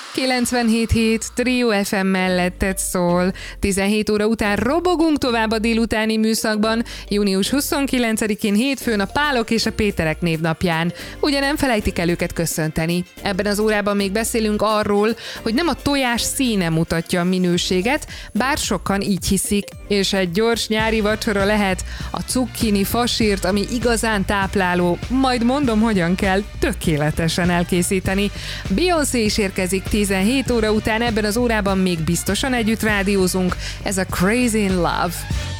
97.7 Trio FM melletted szól. 17 óra után robogunk tovább a délutáni műszakban, június 29-én hétfőn a Pálok és a Péterek névnapján. Ugye nem felejtik el őket köszönteni. Ebben az órában még beszélünk arról, hogy nem a tojás színe mutatja a minőséget, bár sokan így hiszik, és egy gyors nyári vacsora lehet a cukkini fasírt, ami igazán tápláló, majd mondom, hogyan kell tökéletesen elkészíteni. Beyoncé is érkezik 17 óra után, ebben az órában még biztosan együtt rádiózunk. Ez a Crazy in Love.